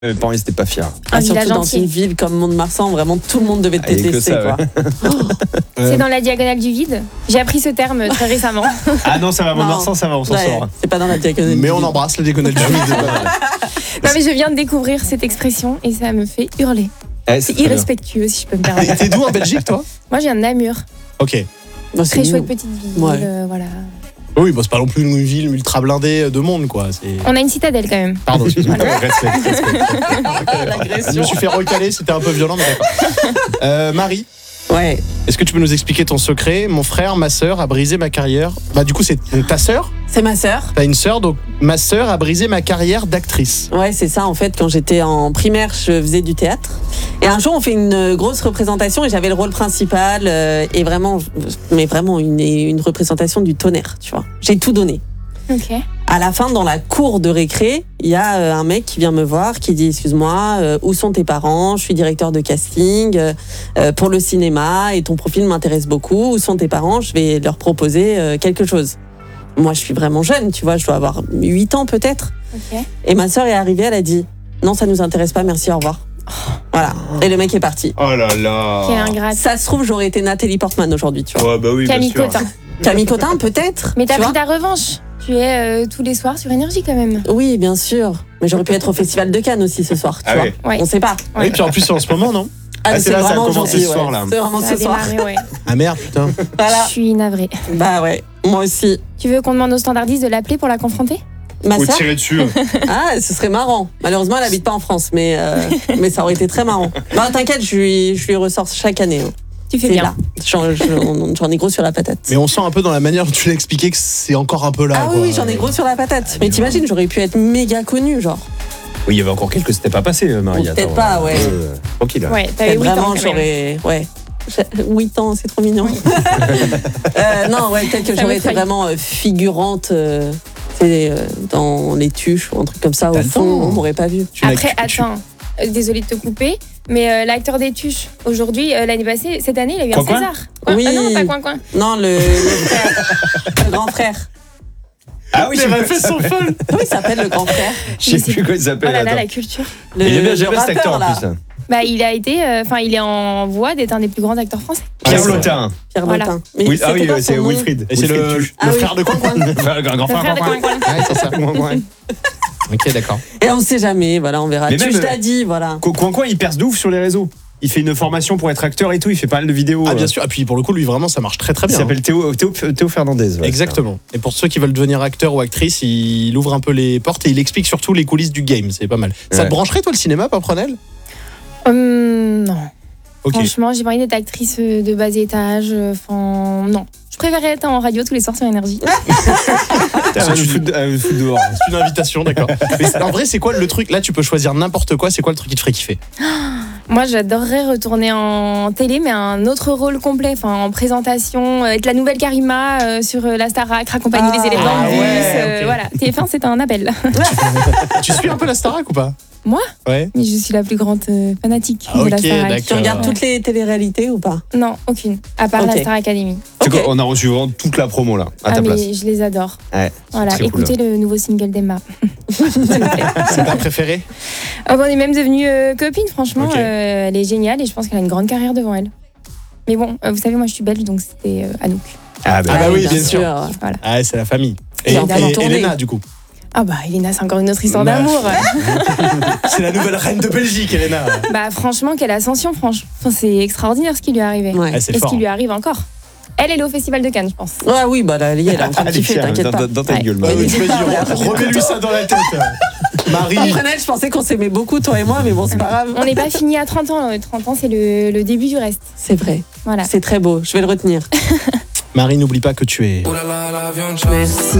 Mes parents, ils étaient pas fiers. Surtout dans entier. une ville comme Mont-de-Marsan, vraiment tout le monde devait te Ah, il y a que détester. ça, Quoi. C'est dans la diagonale du vide. J'ai appris ce terme très récemment. Ah non, ça va, Non. Mont-de-Marsan, ça va, on s'en Ouais, sort. c'est pas dans la diagonale. Mais du on vide. embrasse la diagonale du vide. Non mais je viens de découvrir cette expression et ça me fait hurler. C'est très bien. irrespectueux si je peux me permettre. T'es d'où en Belgique, toi? Moi j'ai un Namur, Ok. Non, c'est très mignon. chouette petite ville, Ouais. voilà. Oui, bah, c'est pas non plus une ville ultra blindée de monde, quoi. On a une citadelle quand même. Pardon, excuse-moi. Je L'agression. me suis fait recaler, c'était un peu violent, mais d'accord. Marie, Ouais. est-ce que tu peux nous expliquer ton secret? Mon frère, ma sœur a brisé ma carrière. Bah, du coup, c'est ta sœur? C'est ma sœur. T'as une sœur, donc ma sœur a brisé ma carrière d'actrice. Ouais, c'est ça. En fait, quand j'étais en primaire, je faisais du théâtre. Et un jour, on fait une grosse représentation et j'avais le rôle principal. Et vraiment, mais vraiment une représentation du tonnerre, tu vois. J'ai tout donné. Ok. À la fin, dans la cour de récré, il y a un mec qui vient me voir, qui dit « Excuse-moi, où sont tes parents? Je suis directeur de casting pour le cinéma et ton profil m'intéresse beaucoup. Où sont tes parents? Je vais leur proposer quelque chose. » Moi, je suis vraiment jeune, tu vois, je dois avoir 8 ans peut-être. Ok. Et ma sœur est arrivée, elle a dit « Non, ça nous intéresse pas, merci, au revoir. » Voilà. Et le mec est parti. Oh là là. Quelle ingrate. Ça se trouve, j'aurais été Nathalie Portman aujourd'hui, tu vois. Ouais, bah oui, bien Camille sûr. Cotin. Camille Cotin, peut-être. Mais t'as tu pris vois. ta revanche. Tu es tous les soirs sur Énergie quand même. Oui, bien sûr. Mais j'aurais pu être au Festival de Cannes aussi ce soir, tu Ah vois. ouais. Ouais. On sait pas. Ouais. Et puis en plus, c'est en ce moment, non? Ah, c'est là, ça a vraiment commencé aujourd'hui, ce soir, ouais. là. C'est vraiment Ça ce a soir. démarré, ouais. Ah merde, putain. Voilà. Je suis navrée. Bah ouais, moi aussi. Tu veux qu'on demande aux standardistes de l'appeler pour la confronter? Ma Ou sœur. tirer dessus. Ah, ce serait marrant. Malheureusement, elle habite pas en France, mais ça aurait été très marrant. Bah t'inquiète, je lui ressors chaque année. Hein. Tu fais C'est bien. là. J'en ai gros sur la patate. Mais on sent un peu dans la manière dont tu l'as expliqué que c'est encore un peu là. Ah quoi. oui, j'en ai gros sur la patate. Mais t'imagines, j'aurais pu être méga connue, genre. Oui, il y avait encore quelques, c'était pas passé, Marie. Peut-être attends. pas, ouais. Tranquille. Ouais, t'avais 8 ans Vraiment, quand même. j'aurais. Ouais. 8 ans, c'est trop mignon. Non, ouais, peut-être que Ça j'aurais me été faillit. vraiment figurante dans les tuches ou un truc comme ça. T'as Au le fond, temps. on m'aurait pas vu. Après, attends, désolée de te couper, mais l'acteur des Tuches, aujourd'hui, l'année passée, cette année, il a eu un Coin-coin César. Quoi Oui. Ah non, pas Coin-Coin. Non, le frère. Le grand frère. Ah oui, Elle a fait son fun. Comment il s'appelle le grand frère? je sais plus comment il Oh s'appelle. là là, attends. la culture. Le, Il est bien, le j'aime bien cet acteur en là. plus. Là. Bah, il a été, il est en voie d'être un des plus grands acteurs français. Pierre c'est Lotin. Pierre Voilà. Lotin. Mais Oui, ah c'était oui, quoi c'est son nom Wilfried. Et c'est le Tuche. Ah oui. frère de Coin-Coin. Enfin, grand Le frère frère, de grand frère. Coin-Coin. Ouais, c'est ça. Ok, d'accord. Et on sait jamais, voilà, on verra. Mais Tu même, l'as dit, voilà. Coin-Coin, il perce de ouf sur les réseaux. Il fait une formation pour être acteur et tout. Il fait pas mal de vidéos. Ah bien sûr. Et puis pour le coup, lui vraiment, ça marche très très Il bien. s'appelle Théo Fernandez. ouais, Exactement. Et pour ceux qui veulent devenir acteur ou actrice, il ouvre un peu les portes et il explique surtout les coulisses du game. C'est pas mal. Ça Ouais. te brancherait toi le cinéma, Paprenel? Non. Ok. Franchement, j'ai pas envie d'être actrice de bas étage. Enfin, non. Je préférerais être en radio tous les soirs sur Énergie. Putain, je fout dehors. C'est une invitation, d'accord. Mais en vrai, c'est quoi le truc? Là, tu peux choisir n'importe quoi. C'est quoi le truc qui te ferait kiffer? Moi, j'adorerais retourner en télé, mais un autre rôle complet, enfin en présentation, être la nouvelle Karima sur la Starac, raccompagner les élèves dans le bus. ouais, ok. Voilà, TF1, c'est un appel. Tu suis un peu la Starac ou pas? Moi? Ouais. Mais je suis la plus grande fanatique Ah, de la ok, Starac. d'accord. Tu regardes Ouais. toutes les téléréalités ou pas? Non, aucune. À part Ok. la Star Academy. Tu sais Ok. qu'on a reçu vraiment toute la promo là, à Ah, ta mais place. je les adore. Ouais, Voilà, très cool, écoutez le nouveau single d'Emma. C'est ta préférée? On est même devenues copines, franchement. Ok. Elle est géniale et je pense qu'elle a une grande carrière devant elle. Mais bon, vous savez, moi je suis belge, donc c'était Anouk. Ah bah oui, bien sûr. Voilà. Ah, c'est la famille. Et, Évidemment. et Elena, du coup. Ah bah, Elena, c'est encore une autre histoire Bah. d'amour. C'est la nouvelle reine de Belgique, Elena. Bah franchement, quelle ascension, franchement. Enfin, c'est extraordinaire ce qui lui est arrivé. Ouais. Ah, c'est Et ce fort. qui lui arrive encore. Elle est au Festival de Cannes, je pense. Ouais, oui, bah là, elle est en train de Allez, kiffer, tiens, t'inquiète pas. dans ta Ouais. gueule, Ouais, Marie. n'hésite pas, ouais. Remets-lui ça dans la tête. Marie. Paprenel, je pensais qu'on s'aimait beaucoup, toi et moi, mais bon, c'est pas grave. On n'est pas fini à 30 ans. 30 ans, c'est le début du reste. C'est vrai. Voilà. C'est très beau, je vais le retenir. Marie, n'oublie pas que tu es Merci.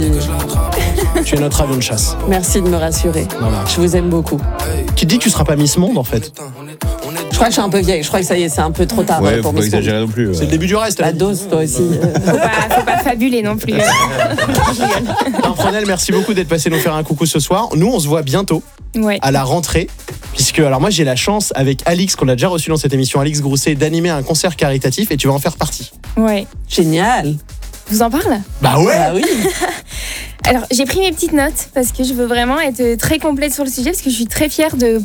notre avion de chasse. Merci de me rassurer. Voilà. Je vous aime beaucoup. Qui te dit que tu seras pas Miss Monde en fait? Je crois que je suis un peu vieille. Je crois que ça y est, c'est un peu trop tard Ouais, pour faut pas Miss Monde. exagérer non plus. C'est le début du reste. La dose, toi aussi. Faut pas fabuler non plus. Paprenel, merci beaucoup d'être passé nous faire un coucou ce soir. Nous, on se voit bientôt Ouais. à la rentrée. Puisque, alors moi, j'ai la chance avec Alix, qu'on a déjà reçu dans cette émission, Alix Grousset, d'animer un concert caritatif et tu vas en faire partie. Ouais. Génial. Je vous en parle? Bah ouais. Bah oui. Alors, j'ai pris mes petites notes parce que je veux vraiment être très complète sur le sujet parce que je suis très fière de